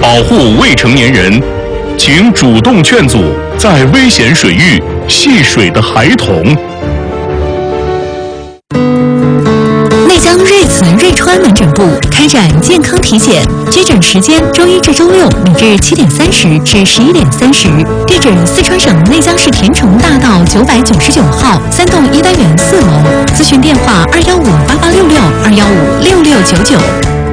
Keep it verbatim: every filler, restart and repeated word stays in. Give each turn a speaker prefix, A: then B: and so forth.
A: 保护未成年人，请主动劝阻在危险水域戏水的孩童。
B: 内江瑞慈瑞川门诊部开展健康体检，接诊时间周一至周六每日七点三十至十一点三十，地址四川省内江市田城大道九百九十九号三栋一单元四楼，咨询电话二幺五八八六六二幺五六六九九。